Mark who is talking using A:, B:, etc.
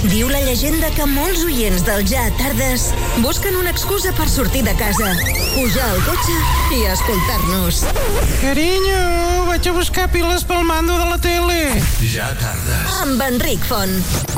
A: Diu la llegenda que molts oients del Ja Tardes busquen una excusa per sortir de casa, pujar al cotxe i escoltar-nos.
B: Carinyo, vaig a buscar piles pel mando de la tele.
C: Ja Tardes.
A: Amb Enric Font.